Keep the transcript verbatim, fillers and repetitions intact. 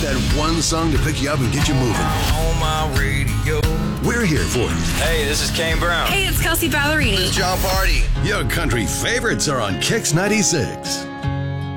that one song to pick you up and get you moving. On my radio. We're here for it. Hey, this is Kane Brown. Hey, it's Kelsey Ballerini. This is John Party. Your country favorites are on Kix ninety-six.